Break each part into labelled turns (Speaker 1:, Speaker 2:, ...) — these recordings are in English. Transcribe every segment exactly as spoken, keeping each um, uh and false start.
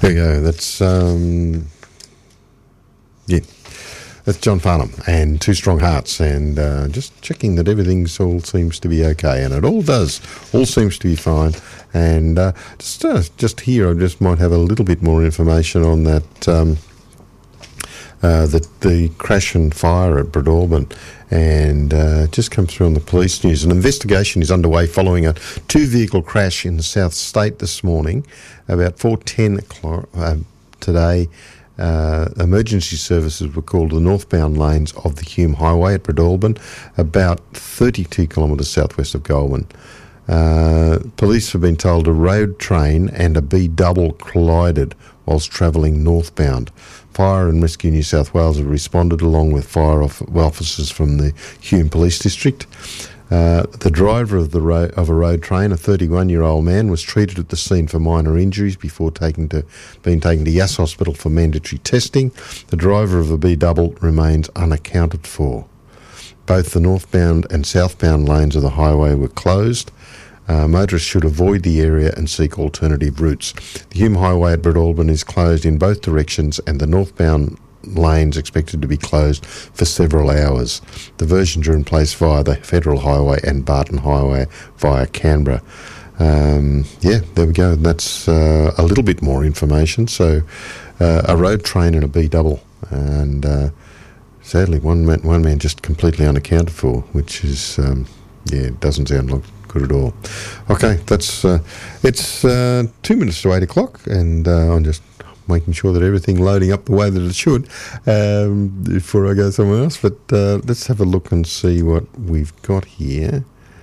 Speaker 1: There you go. That's, um, yeah, that's John Farnham and Two Strong Hearts, and uh, just checking that everything's all seems to be okay, and it all does. All seems to be fine. And uh, just, uh, just here, I just might have a little bit more information on that, um, uh, the, the crash and fire at Breadalbin, and uh, just come through on the police news. An investigation is underway following a two-vehicle crash in the South State this morning, about four ten o'clock uh, today. Uh, emergency services were called to the northbound lanes of the Hume Highway at Breadalbin, about thirty-two kilometres southwest of Goulburn. Uh, police have been told a road train and a B-double collided whilst travelling northbound. Fire and Rescue New South Wales have responded along with fire officers from the Hume Police District. Uh, the driver of the ro- of a road train, a thirty-one-year-old man, was treated at the scene for minor injuries before taking to being taken to Yass Hospital for mandatory testing. The driver of the B-double remains unaccounted for. Both the northbound and southbound lanes of the highway were closed. Uh, motorists should avoid the area and seek alternative routes. The Hume Highway at Breadalbin is closed in both directions, and the northbound lanes expected to be closed for several hours. Diversions are in place via the Federal Highway and Barton Highway via Canberra. Um, yeah, there we go. That's uh, a little bit more information. So uh, a road train and a B-double, and uh, sadly one man, one man just completely unaccounted for, which is, um, yeah, doesn't sound like good at all. Okay, that's uh, it's uh, two minutes to eight o'clock, and uh, I'm just making sure that everything loading up the way that it should um, before I go somewhere else. But uh, let's have a look and see what we've got here.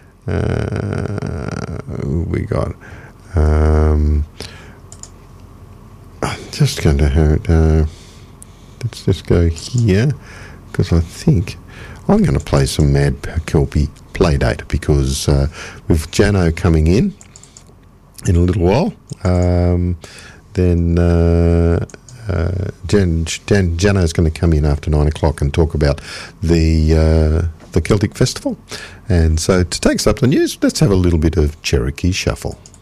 Speaker 1: Uh, we got. Um, I'm just going to have it. Uh, let's just go here, because I think I'm going to play some Mad Kelpie Playdate, because uh, with Jano coming in in a little while, um, then uh, uh, Jan, Jan, Jano's going to come in after nine o'clock and talk about the uh, the Celtic Festival. And so to take us up the news, let's have a little bit of Cherokee Shuffle.